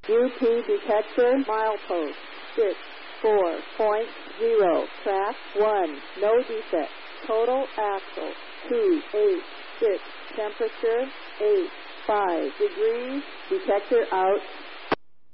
UP detector milepost 64.0. Track 1. No defect. Total axle 286. Temperature 85 degrees. Detector out.